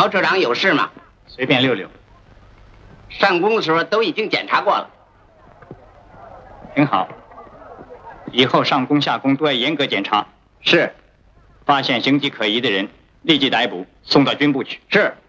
曹处长有事吗？ 随便溜溜。 上工的时候都已经检查过了。 挺好。以后上工下工都要严格检查。 是。 发现形迹可疑的人，立即逮捕，送到军部去。 是。